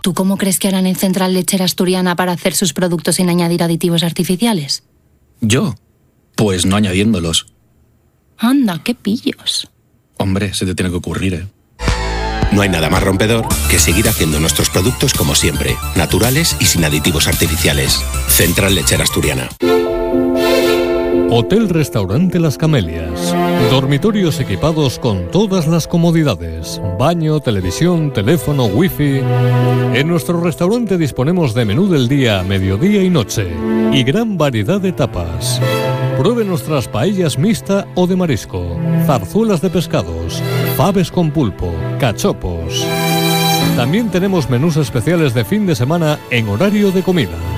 ¿Tú cómo crees que harán en Central Lechera Asturiana para hacer sus productos sin añadir aditivos artificiales? ¿Yo? Pues no añadiéndolos. Anda, qué pillos. Hombre, se te tiene que ocurrir, ¿eh? No hay nada más rompedor que seguir haciendo nuestros productos como siempre, naturales y sin aditivos artificiales. Central Lechera Asturiana. Hotel-restaurante Las Camelias. Dormitorios equipados con todas las comodidades. Baño, televisión, teléfono, wifi. En nuestro restaurante disponemos de menú del día, mediodía y noche. Y gran variedad de tapas. Pruebe nuestras paellas mixta o de marisco. Zarzuelas de pescados. Faves con pulpo. Cachopos. También tenemos menús especiales de fin de semana en horario de comida.